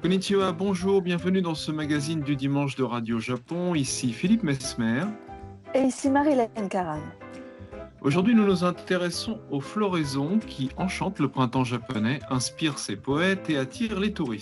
Konnichiwa, bonjour, bienvenue dans ce magazine du dimanche de Radio Japon. Ici Philippe Mesmer. Et ici Marie-Hélène Caram. Aujourd'hui, nous nous intéressons aux floraisons qui enchantent le printemps japonais, inspirent ses poètes et attirent les touristes.